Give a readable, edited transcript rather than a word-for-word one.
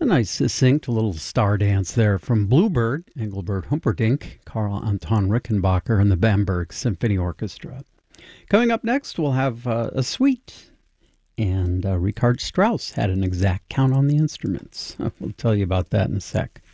nice succinct little star dance there from Bluebird, Engelbert Humperdinck, Karl Anton Rickenbacker, and the Bamberg Symphony Orchestra. Coming up next, we'll have a suite, and Richard Strauss had an exact count on the instruments. We'll tell you about that in a sec.